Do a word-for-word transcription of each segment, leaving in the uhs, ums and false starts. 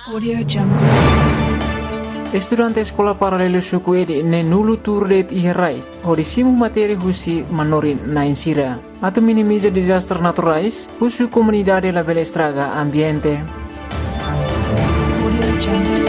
Audio Jungle. Estudante sekolah paralelo suku edi ne nulu turdet iherai. Hodisimu materi husi manorin na insira. Atau minimiza disaster naturais, husu comunidade la bela estraga ambiente. Audio Jungle.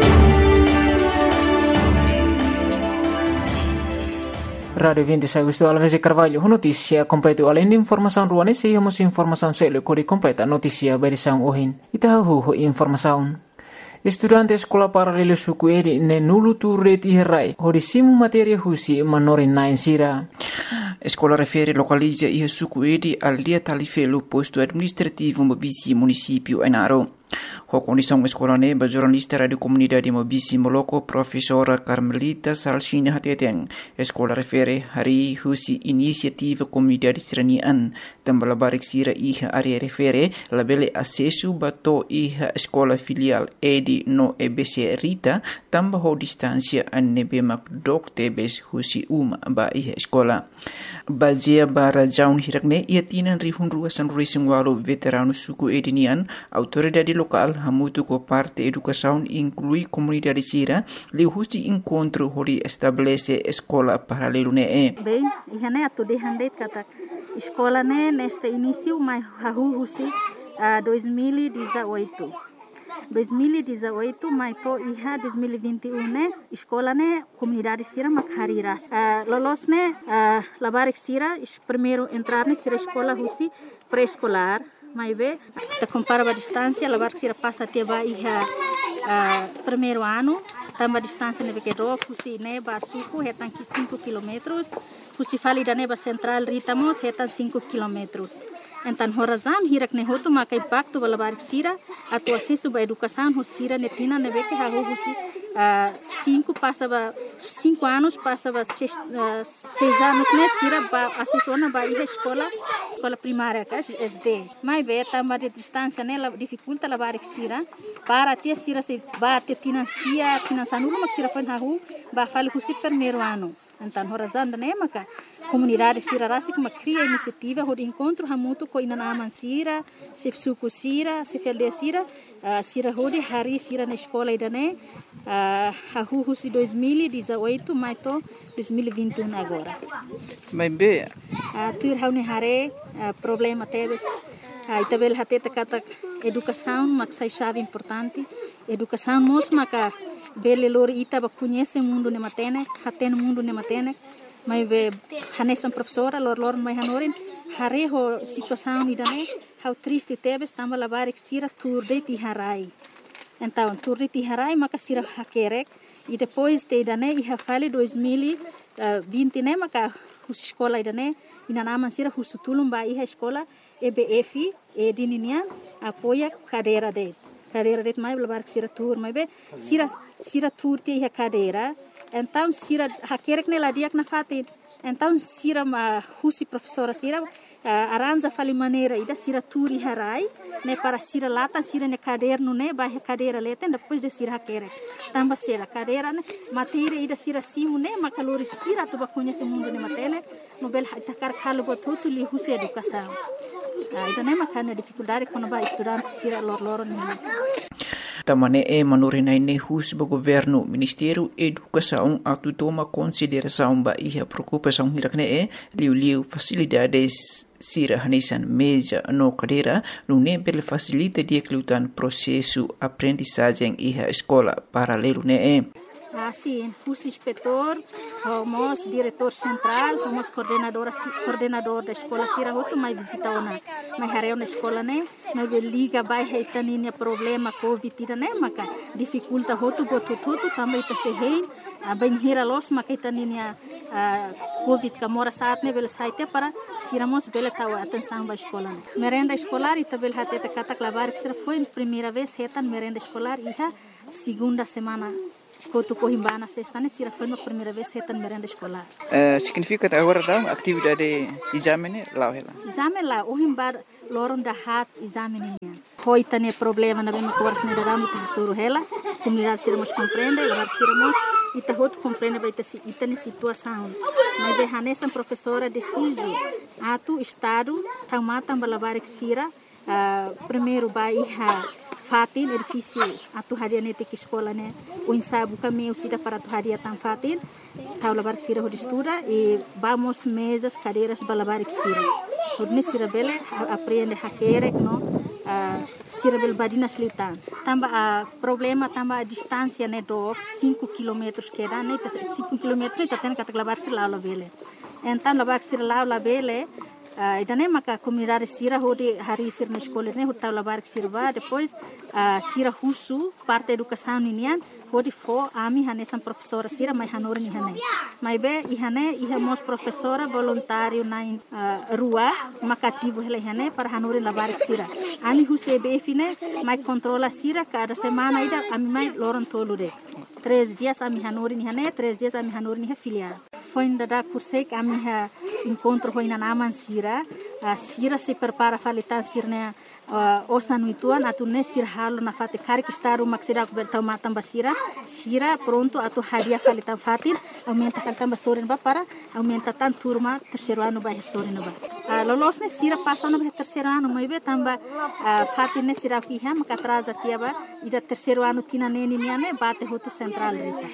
Radio vinte Agosto Alves e Carvalho, notícia completa além de informação ruane, se temos informação selo cori completa notícia berisão ohin. Itahu informação. Estudante sekolah paralelo suku edi ne nulu turret iherai. Hodisimu materia husi manorin na insira. Escola refere localiza ia suku edi al dia talifelo posto administrativo Mobisi município Enaro. Ho condição escola ne ba jornalista radio comunidade Mobisi Moloko professora Carmelita Salsina Hateteng. Escola refere hari husi inisiativa comunidade seranian tambah barik sira iha area refere labele acesso bato iha escola filial edi no E B C Rita tambah ho distância anebe mak dok tebes husi uma ba iha escola. Bazia bara jaun hirakne ia tinan rihun ruasan racing walo veterano suku edinian autoridade local hamutu ko parte educação inclui comunidade sira li husi encontro hori estabelece escola paralelo ne e. Bem, ihane atu de handeit kata escola ne neste início mai hahu husi uh, dois mil e dezoito. dois mil e dezoito mai to iha dois mil e vinte e um ne escola ne comunidade sira makhariras uh, lolos ne uh, labarik sira primeiro entrar ne sira escola husi pré-escolar mai be ta compara a distância labarik sira passa até ba iha uh, primeiro ano tamba distância ne beke do husi ne ba suku hetan ki cinco quilômetros husi fali da ne ba central ritamos hetan cinco quilômetros. Então, horazan hirak ne hotu makai pacto balabarik sira atu acesso ba educação hosira netina ne beke ha husi uh, cinco passava cinco anos passava seis, uh, seis anos ne sira ba acesso na ba iha escola escola primária ka S D mai be tamba de distância ne la dificulta labarik sira para ter sira se ba te financia financiando mak sira fan ha hu ba fali husi primeiro ano. Então, horazan ne maka comunidade sira rasi kuma cria iniciativa hod encontro hamutu ko ina naman sira se suku sira se felde sira uh, sira hodi hari sira na escola idane uh, hahu husi dois mil e dezoito mai to dois mil e vinte e um agora Mai be uh, tuir haune hare uh, problema teves uh, itabel hateta kata educação maksai chave importante educação mos maka bele lor ita ba conhece mundo ne matene haten mundo ne matene mai be hanestan professora lor lor mai hanorin hare ho situação idane how triste tebes tamba labarik sira turde ti harai então turde ti harai maka sira hakerek e depois te idane e hafali dois mil e vinte ne maka hus escola idane ina naman sira husutulum ba iha escola E B F e dininian apoia cadeira de cadeira de mai labarik sira tur mai be sira sira tur ti iha cadeira. Então, sira hakerek ne ladiak na fatin. Então, sira ma husi professora sira uh, aranja fali maneira ida sira turi harai ne para sira lata sira ne caderno ne ba cadeira leten depois de sira hakerek. Tamba sira cadeira ne matéria ida sira simu ne makalori sira tu ba conhece mundo ne matene no bel takar kalo botutu li husi educação. Uh, ida ne makana dificuldade quando ba estudante sira lor lor ne. Tamane e manorinai ne hus ba governo Ministério Educação atu toma consideração ba iha preocupação hirakne e liu liu facilidades sira hanesan meja no cadeira no ne bel facilita dia klutan processo aprendizagem iha escola paralelo ne e. Assim, o inspetor, o diretor central, o coordenador, coordenador da escola, sira hotu mai visita ona, mai hareu na escola né, mai liga vai reitaninha problema covid tira né, maka dificulta hotu botu tudo também tá se rei, a bem hira los maka itaninha covid kamora saat né bel saite para siramos bel tawa atenção ba escola. Merenda escolar ita bel hateta kata klavar que sira foi primeira vez retan merenda escolar iha segunda semana. Kotu Cohimbana sexta ne sira foi a primeira vez retan merenda escolar. Uh, significa agora da atividade exame lá ela. Exame lá o himbar loron da hat exame ninha. Hoi tane problema na bem cortes ne da mu suru hela. Comunidade sira mos compreende, agora sira mos ita hot compreende vai ter ita ne situação. Mas be hanesan professora deciso atu estado tamata balabar sira uh, primeiro vai fatin edifício atu haria nete que escola né o ensaio caminho sida para tu haria tan fatin taula bar sira ho estuda e vamos mesas cadeiras balabar sira hodne sira bele aprende hakere no sira bel badina slitan tamba a problema tamba a distância né do cinco quilômetros que dá né cinco quilômetros né taten kata labar sira la bele então labar sira la bele Uh, idane maka comunidade sira hodi hari sir na escola ne hota labar sirva depois uh, sira husu parte educação ninian hodi fo ami hane sam professora sira mai hanor ni hane mai be ihane ihamos professora voluntário na uh, rua makativo hele hane para hanor labar sira ami huse be fine mai controla sira cada semana ida ami mai loron tolude três dias ami hanor ni hane três dias ami hanor ni filial foi ainda da curse ami ha encontro foi na naman sira a sira se prepara falitan sirne uh, osa nuituan atu ne sir halo na fate kari kistaru maksida ku bertau matam basira sira pronto atu hadia falitan fatin aumenta falitan basorin ba para aumenta tan turma terceiro ano ba sorin ba uh, lolos ne sira passa no terceiro ano mai be tamba uh, fatin ne sira ki ha maka atrasa tiaba ida terceiro ano tina neni niane bate hotu central rita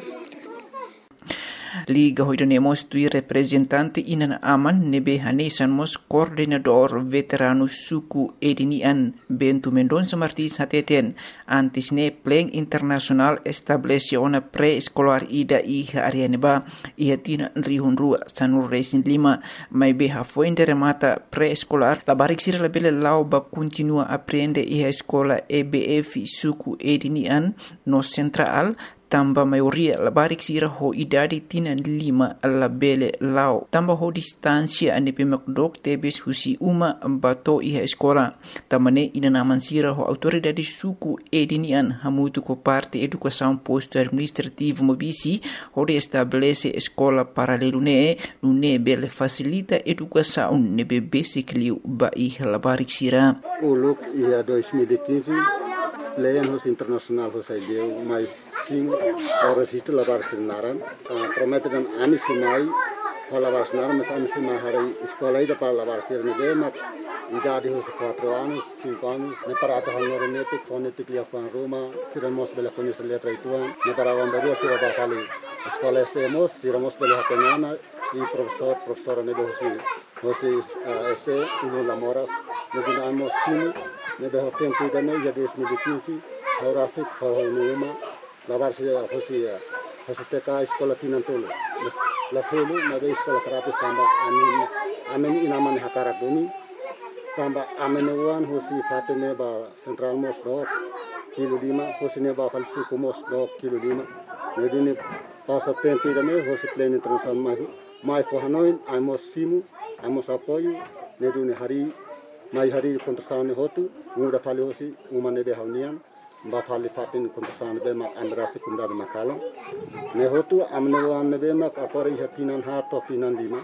Liga hoidanemos tui representante inan aman nebe hanesan mos coordenador veterano suku edinian Bentu Mendonça Martins hateten antis ne pleng internasional establece ona pre-escolar ida iha arianeba iha tina rihun rua sanur resin lima mai beha fuente remata pre-escolar la barik sira la bele lau ba continua aprende iha escola E B F suku edinian no central tamba maioria la barik sira ho idadi tina lima la bele lau tamba ho distancia ane pemak dok tebes husi uma bato iha escola tamane ina naman sira ho autoridade suku edinian hamutu ko parte educação posto administrativo mobisi ho de estabelece escola paralelo ne ne bele facilita educação ne be basically ba iha la barik sira uluk ia dois mil e quinze Leyan hos internasional hos ideu mai sing horas hitu labar sinaran promete dan ani sinai labar sinaran mas ani sinai hari sekolah ida para labar sirne de mak idade hos quatro anos cinco anos ne para to hanor netik fonetik lia pan roma siramos bela konis letra ituan ne para wambaru sira ba kali sekolah semos siramos bela hatenana e professor professora ne hosi hosi este uno lamoras ne dinamos sinu ne de hotem tuida ne ya des medicisi horasi khawnuma labar se hosi hosi teka sekolah tinantolo la selu na de sekolah terapis tamba amin amin inaman hakarak bumi tamba amin wan hosi fatene ba central mos do kilo lima hosi ne ba falsi kumos do kilo lima ne dini pasa pentuida ne hosi plan international mai mai for hanoin amos simu amos apoio ne duni hari mai hari kontrasane hotu muda fali hosi umane de haunian ba fali fatin kontrasane be mak andrasi kunda de makala ne hotu amne wan be mak akore hatinan ha to tinan lima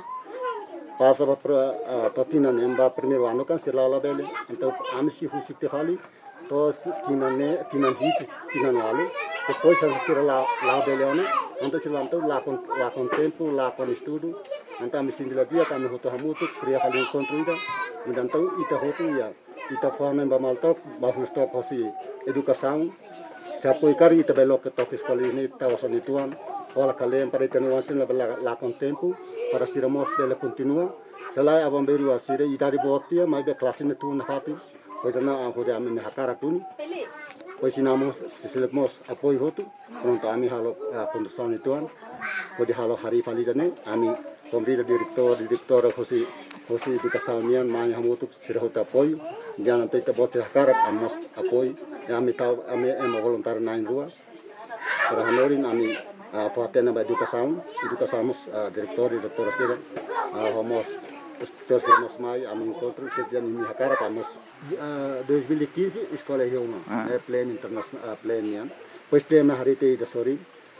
pasa ba to tinan emba primero ano kan silala bele então amsi husi te fali to tinan ne tinan hit tinan wale depois a sira la la bele ano então silam to la con la con tempo la con estudo então amsi dila dia kami hotu hamutu kriya fali kontroida dan tahu ita hotu ya ita formen ba maltok ba stop hosi educação se apoiar ita belo que toque escola ini tawasan ituan ola kalian para tenuasin la la con tempo para siramos dele continua selai abang beru asire ita di botia mai be klasin tu na hati pois na ang hode amin hakara tuni pois sinamos sisilemos apoio hotu pronto ami halo condução ituan pode halo hari pali jane ami pemerintah direktor direktor hosi hosi educação nian mai hamutu sirhota apoio jangan tete bot hakarak amos apoio ami tahu ami em voluntar nain rua para hanorin ami patena ba educação educação direktor direktor sira homos terus mai ami encontro sedian mi hakarak amos dois mil e quinze escola Rioma é plan internacional plan nian pois tem na harite da sori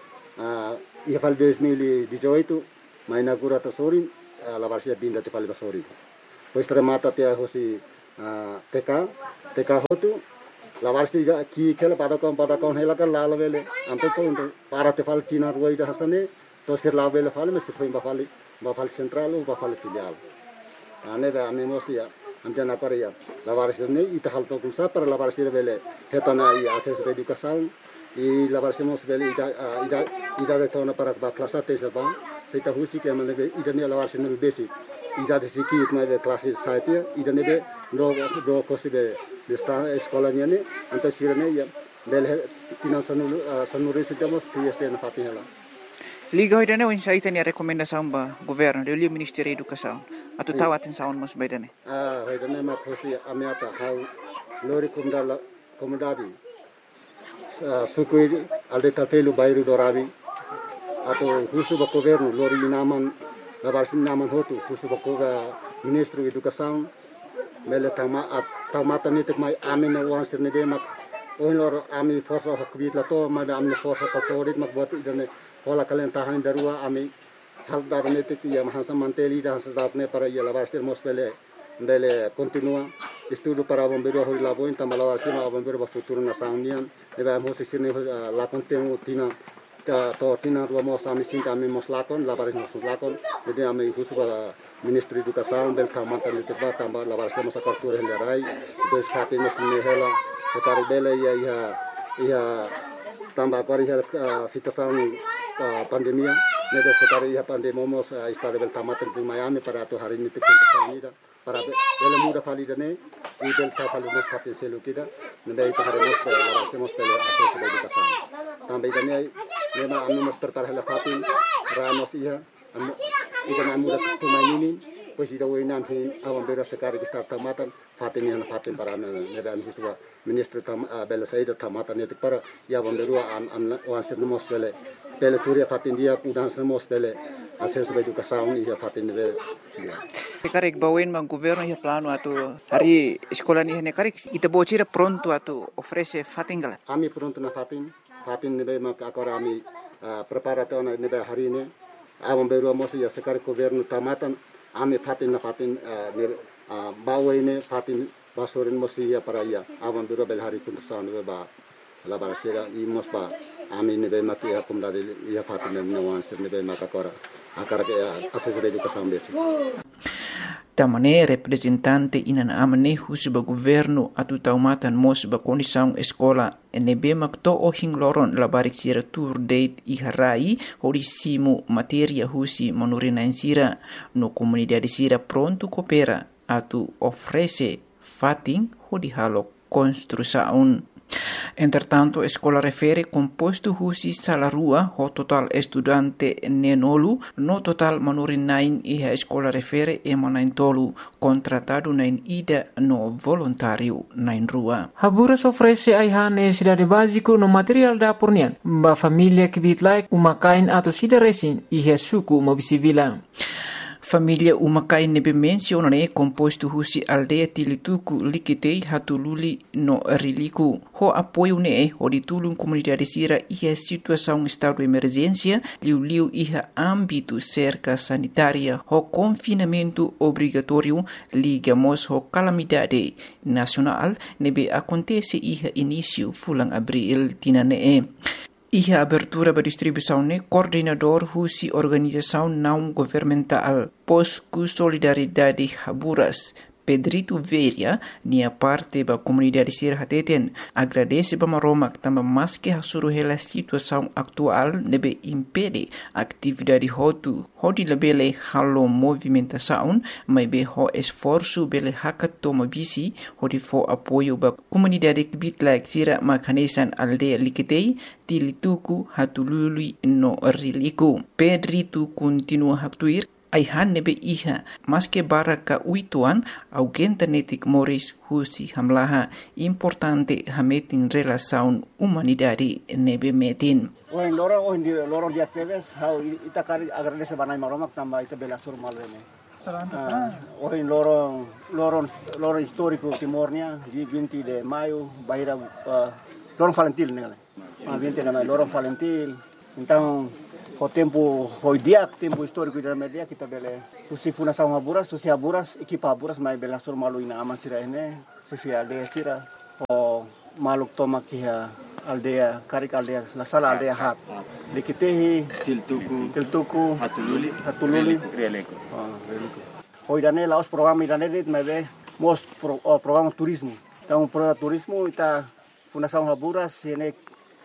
ia fal dois mil e dezoito mai inaugura ta sori la varsia binda te fal basori pois remata te hosi T K T K hotu la varsia ki kela pada kon pada kon hela kan la vele anto to para te fal tina ruai da hasane to sir la vele fal mesti foi ba fal ba fal central ba fal filial ane da ame mosti ya Andian apa ya? Lawaris ini ita hal to kumsa para lawaris ini bele hetana i akses educação i lawaris mos bele ida ida ida betona para ba klasa te sapa seita husi ke mane be ida ne lawaris ne besi ida de siki it mai be klasi saite ida ne be do do kosi be sta eskolanya ne anta sirane ya bele tinan sanu sanuri sitamos si este na fatinela. Liga hoy dane unsa itani rekomendasaun ba governo de Ministério da Educação atau tawatin saun mas baidane. Ah, hoy dane ma kosi amiata hau lori kumdala komodadi sukui alde tapelu bairu dorabi atau husu ba governo lori naman labarsin naman hotu husu ba koga Ministro Educação mele tama at tamata nitik mai amine wansir ne de mak oin lor ami forsa hakbit la to ma amne forsa katorit mak bot idane Pola kalian tahan darua ami hal darne te ya mahasa manteli dah sedatne para ya lawarstir mos bele bele continua estudo para bombeiro hoi labo en tamalawarstir ma bombeiro ba futuro na saunian de ba mos sirne la contenu tina ta to tina ro mos ami sin kami mos lakon lawaris mos lakon de ami husu ba Ministro Educação bel kamata le te ba tamba lawarstir mos akartur helarai de sate mos ne hela sekari bele ya ya ya tambah kori hel situação pandemia neda sekali ya pandemia mos istade bel tamatan di Miami para tu hari ini tikun ida para bel muda fali dane i bel ta fali mos hatin selu kida neda itu hari mos bel mos bel aso sebagai educação tambah dane lema anu mos tertar hela fatin ramos iya ida na muda tu mainin pues ida wenan hin awam bera sekali kita tamatan fatin yang fatin para neda anu siswa Ministro tam bel saida tamatan itu para ya bomberua an an wansir mos bel Pele turia fatin dia udan semos pele ases sebagai educação ia fatin bele. Karek bawen mang governo ia plano atau hari sekolah ni hene karek ita bocira pronto atau ofrece fatin gala. Ami pronto na fatin fatin nebe mak akora ami preparato na nebe hari ini awam beru mos ia sekar governo tamatan ami fatin na fatin nebe bawen fatin basorin mos ia para ia awam beru bel hari pun sa nebe ba la barasera i mosba ami ne be mati akum da ia fatin ne wansir ne be makakora akara ke ases be educação besi tamane representante inan amane husba governo atu taumatan mosba condição escola ne be makto o hingloron la barik sira tour date i harai horisimu materia husi monorina insira no comunidade sira pronto coopera atu ofrece fatin hodi halo construção. Entretanto, a escola refere composto husi salarua ho total estudante nenolu no total manurin nain e a escola refere e manain tolu contratado nain ida no voluntário nain rua. Haburas oferece aiha necessidade básico no material da pornian ba família que bitlai umakain atau sida resin e suku mobisivila. Família umakai nebe mencionane composto husi aldeia tilituku likitei hatululi no riliku. Ho apoio ne ho ditulung comunidade sira iha situação estado de emergência liu-liu iha âmbito cerca sanitária ho confinamento obrigatório ligamos ho calamidade nacional nebe acontece iha início fulang abril tinane. Iha abertura ba distribuição ne coordenador husi organização não governamental Posku Solidariedade Haburas Pedrito Veria nia parte ba comunidade sir hateten agradece ba maromak tamba maske hasuru hela situação atual nebe impede atividade hotu hodi lebele halo movimentação mai be ho esforço bele hakatoma bisi hodi fo apoio ba comunidade bitlak sira makanesan aldeia likitei tilituku hatulului no riliku. Pedrito continua haktuir aihan nebe iha maske baraka uituan augenta netik moris husi hamlaha importante hametin relação humanidade nebe metin. Oh in loro oh in loro di actives how itakari agradece banai maromak tamba ita bela sur malene. Oh in loro loro loro histórico timornia di vinte de maio baira loro Valentil nele. Ah vinte de maio loro Valentil. Então o tempo foi dia tempo histórico da media kita bele usi fundação Haburas usi Haburas equipa Haburas mai bela sur malu ina aman sira ene sifia aldea sira o maluk toma kia aldea karik aldea la sala aldea hat dikitehi tiltuku tiltuku hatululi hatululi releko oh releko hoi dane laos program idane dit mai be mos pro, oh, programa turismo. Então, programa turismo ita Fundação Haburas ini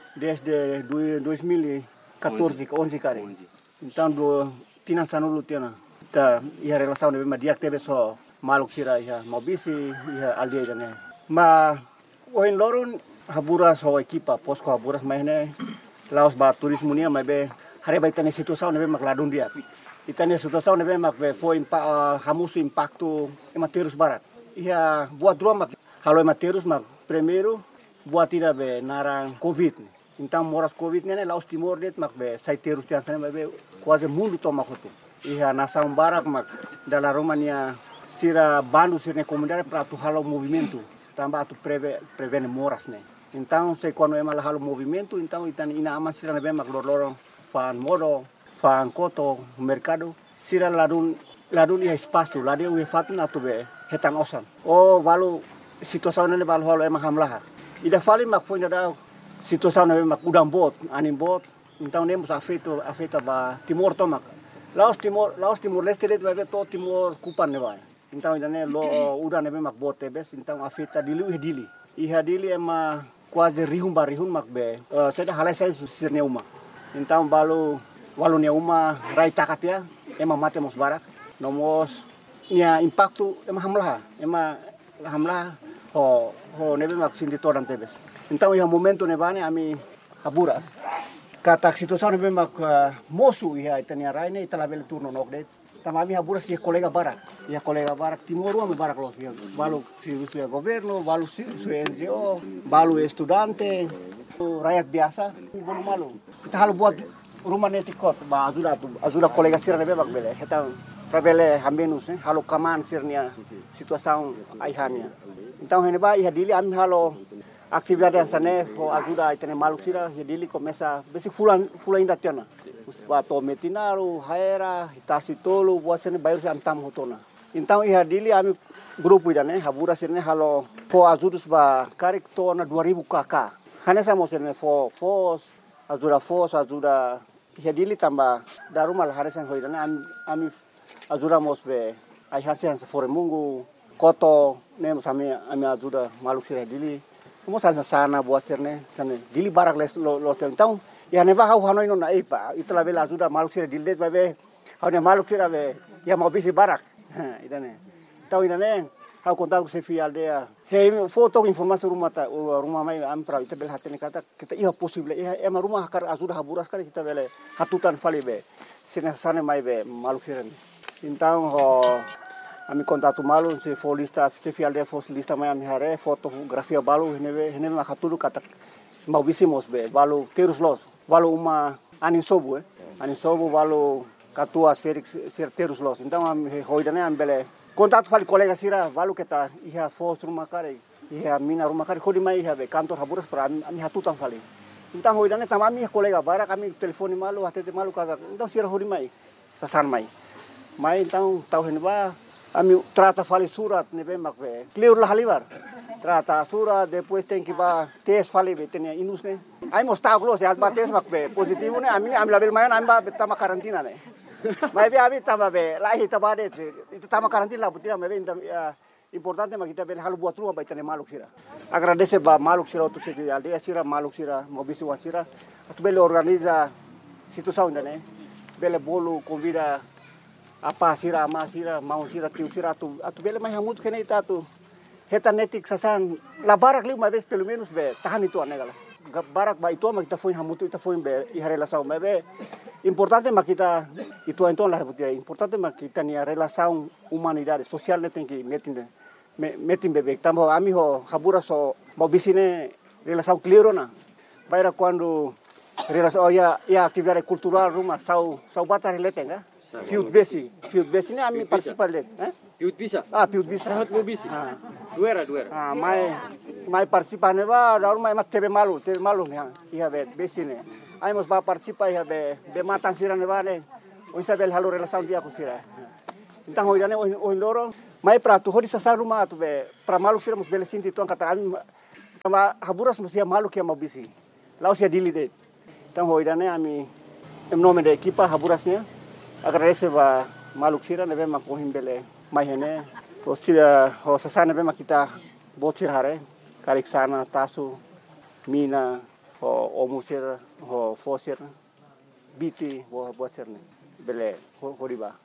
desde dois mil e quatorze, onze kali. Então, do tina sanulu tina. Ita ia relação de media teve só maluk sira ia mobisi ia aldeia dane. Ma oin loron Haburas ho equipa posko Haburas mahne laos ba turismo nia mabe hari ba itane situação nebe mak ladun dia. Itane situação nebe mak be foi impa hamusu impacto ematerus barat. Ia buat dua mak halo ematerus mak primeiro buat tira be narang covid. Então moras covid nene laos timor det mak be saiterus tian sana mabe quase mundo toma kotu. Ia nação barak mak dala Romania sira bandu sirne comunidade para tu halo movimento. Tambah tu preve prevene moras ne. Então, se quando é mal halo movimento, então itan ina ama sira nebe mak lor fan modo, fan koto, mercado, sira ladun ladun ia espaço, ladun ia fatun atu be hetan osan. Oh, valu situação nele valu halo emang hamlah. Ida fali mak foi da situação nebe mak udang bot, anim bot, então nemos afeto afeta ba Timor tomak. Laos Timor, Laos Timor Leste det vai to Timor kupan ne vai. Então ida ne lo udang nebe mak bot tebes, então afeta dili e dili. Iha dili ema quase rihum barihum makbe uh, seda halai sai sirne uma então balu walu ne uma rai takatia ema mate mos barak nomos nia impacto ema hamlah ema hamlah ho ho nebe mak sindi toran tebes então iha momento ne bane ami Haburas kata situação nebe mak uh, mosu iha itania rai ne italabel turno nokde tamami Haburas ia kolega barak ia kolega barak Timor ame barak los balu si su governo balu si su N G O balu estudante rakyat biasa bolu malu kita halu buat rumah netikot ba ajuda tu ajuda kolega sira nebe bak bele heta pravele hamenus eh halu kaman sirnia situação aihania então hene ba ia dili ami halu atividade sane ho ajuda itene malu sira ia dili começa besi fulan fulan inda tiana Bato metinaru, haera, itasi tolu, buat sini bayar si antam hotona. Então ia dili ami grupo ida ne, Haburas sini halo fo azudus ba karik tona dua ribu kakak. Hanya sama sini fo fos, azuda fos, azuda ia dili tambah darumal harisan ho ida ne ami ami azuda mos be ai hasian sefore mungu koto ne sami ami azuda maluk sira dili. Mo sana sana buat sini sana dili barak les lo lo então ya neva hau hanoi no na ipa itla bela ajuda maluk sira dildet babe hau ne maluk sira be ya mau bisi barak idane tau idane hau kontak se fi aldea he foto informasi rumah ta rumah mai am pra ita bel hatene kata kita iya possible iya ema rumah kar ajuda Haburas kar kita bele hatutan fali be sina sane mai be maluk sira então ho ami kontatu malu se folista se fi aldea foslista mai am hare fotografia balu hene hene ma hatulu kata mau bisi mos be balu terus los balu uma anin sobu eh anin sobu balu katua Felix ser terus los então am hoidane am bele contato fali colega sira balu kita iha fos rumah kare iha mina rumah kare khodi mai iha be kantor Haburas pra ami hatutan fali então hoidane tam ami colega bara kami telefoni malu hatete malu kaza então sira hodi mai sasan mai mai então tau henba ami trata fali surat nebe makbe clear la halibar trata surat depois tem que ba tes fali be tenia inus ne ai mostau close as ba tes makbe positivo ne ami ami label mayan ami ba tama karantina ne mai be abi tama be lahi tabade itu tama karantina butia me be importante makita be halu buat rumah ba tenia maluk sira agradece ba maluk sira tu segi aldea sira maluk sira mobisi wasira atu bele organiza situação ne bele bolu convida apa sira ama sira mau sira tiu sira tu atu bele mai hamut kene ita tu heta netik sasan la barak lima vez pelo menos be tahan itu anegala barak ba itu ma kita foi hamutu ita foi be i relação me be importante ma kita itu então la butia importante ma kita ni relação humanidade social ne tem que metin metin bebe tambo ami ho Haburas so mau bisine relação clear na baira quando relação oh, ya ya atividade cultural rumah sau sau bata relate enggak Fiut besi, fiut besi ni ami participa let, eh? Fiut bisa. Ah, fiut bisa. Sahat mo bisi. Ah. Duera, duera. Ah, mai mai participa ne ba, daru mai mak tebe malu, tebe malu ya. Iha be besi ne. Ai mos ba participa iha be be matan sira ne ba ne. O isabel halu relação dia ku sira. Então hoidane o loro mai prato hodi sa rumah tu be pra malu sira mos bele sinti tuan kata ami ma Haburas mos ia malu ke mau bisi. Lau sia dili de. Então hoidane ami em nome da equipa Haburasnya agradece ba maluk sira nebe makohim bele mai hene Terus sira ho sasana be kita bocir hare karik sana tasu mina ho omusir ho fosir biti ho bocir ne bele ho riba.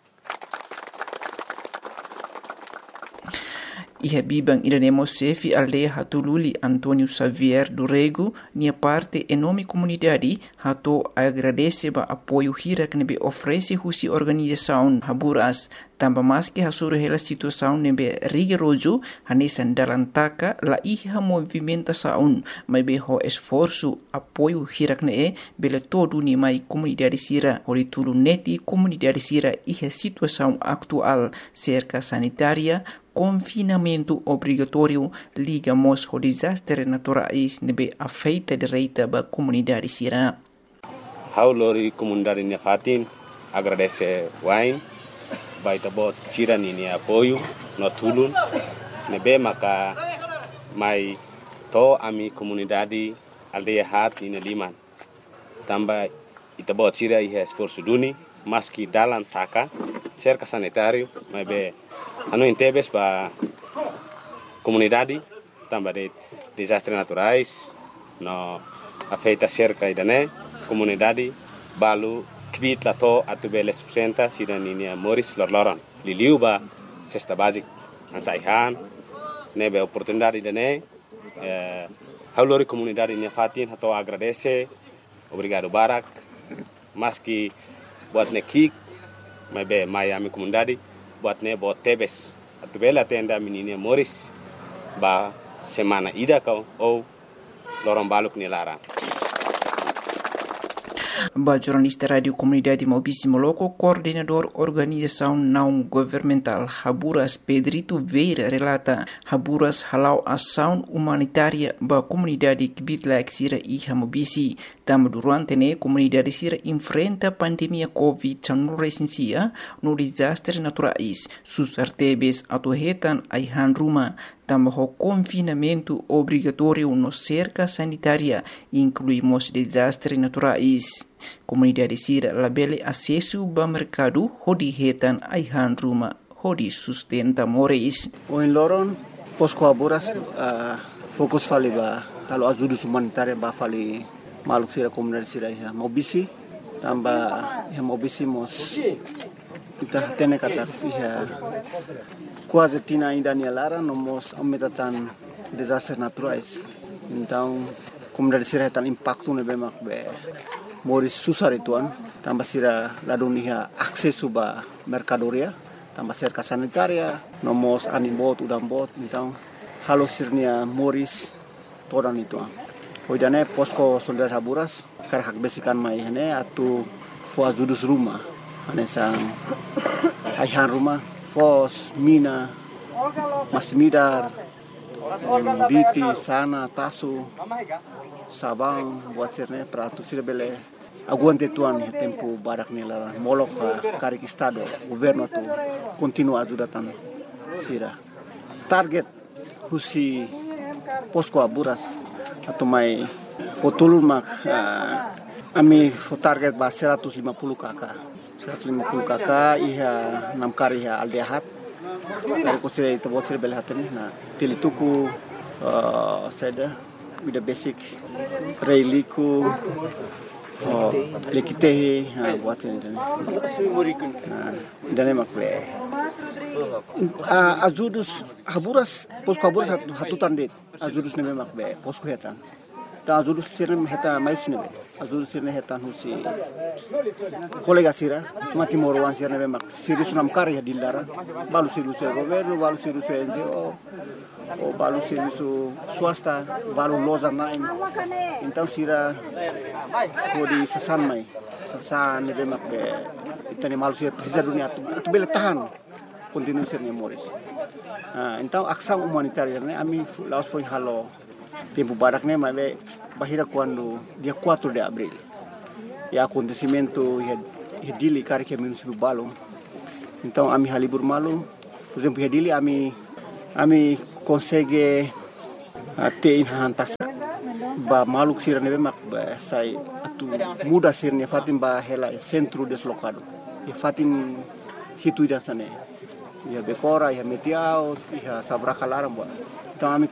Iha bibang iranemo sefi aldeia hatululi Antônio Xavier do Rego, nia parte enorme comunidade hato agradece ba apoio hira que nebe oferece husi organização Haburas, tamba mais que hasuru hela situação nebe rigoroso hanesan dalantaka la iha movimentação, mas be ho esforço apoio hira que ne bele todo ni mai comunidade sira, ori tulu neti comunidade sira iha situação atual cerca sanitária, confinamento obrigatório liga mos ho desastre naturais nebe afeita direita ba comunidade sira. Hau lori comunidade nia fatin agradece wain baita bot sira ni apoio no tulun nebe maka mai to ami comunidade aldeia hat ina liman tamba ita bot sira iha esforço duni maski dalan taka cerca sanitário mas be anu intebes ba comunidade tamba de desastres naturais no afeita cerca idane comunidade balu kvit lato atubele subsenta sida ninia Moris lorloron liliu ba cesta basic ansaihan nebe oportunidade idane eh haulori comunidade nia fatin hato agradece obrigado barak maski buat nekik mebe Miami comunidade buat ne buat tebes atubela tenda mininia Moris ba semana ida kau ou lorong baluk ni lara. Ba jornalista Radio Comunidade Maubici Moloco, coordenador organização não governamental Haburas Pedrito Veira relata Haburas halau ação humanitária ba comunidade Kibitlaik Sira e Maubici. Tam durante ne comunidade Sira enfrenta pandemia Covid dezenove no desastre naturais, sus artebes atuhetan aihan ruma. Tambah confinamento obrigatório no cerca sanitária, incluímos desastres naturais. Comunidade Sira labele acesso ao mercado, hodi hetan aihan ruma, hodi sustenta moris. O em Loron, posko Haburas, uh, fokus fali ba, halo ajuda humanitária ba fali maluk Sira comunidade Sira ya Maubici, tambah ya Maubici mos kita tene kata ya quase tina ainda nia lara nomos aumentatan desastres naturais. Então comunidade Sira tan impacto ne bemak be moris susar ituan tambah Sira ladun nia akses ba mercadoria tambah cerca sanitaria nomos animbot udang bot então halo sirnia moris todan itu. Hoidane posko soldat Haburas kar hak besikan mai hene atu fo ajudus rumah anesang aihan rumah fos mina masmidar biti sana tasu sabang buat sirne pratu sirbele aguante tuan tempo barak nela molok karik estado governo tu continua ajudatan sira target husi posko Haburas atau mai fotulun mak uh, ami fo target ba seratus lima puluh kakak seratus lima puluh kakak iha enam kari iha aldehat dari kusira itu buat sira belhatani na tilituku uh, seda with the basic reiliku oh lekitehi ha buat sira dan dan makle ajudus Haburas posko Haburas hatutan det ajudus ne makbe posko hetan ta ajudus sira heta mayus ne ajudus sira hetan husi kolega sira mati morwan sira ne mak siri sunam kari dilara balu siru se governo balu siru se N G O o balu siru su swasta balu loza nain então sira kodi sasan mai sasan ne mak be itani malu sira precisa dunia tu tu bele tahan continue sirnya Moris. Ah, então ação humanitária né, a mim laos foi halo tempo barak né, mas bahira quando dia quatro de abril. E acontecimento e dili kari que município Balong. Então a mim halibur malu, por exemplo, dili a mim a mim consegue ter in hantas ba maluk sira ne mak sai atu muda sirnya fatin ba hela centro deslocado. E fatin hitu dan sana. ia bekora, ia metiau, ia sabraka larang buat. Então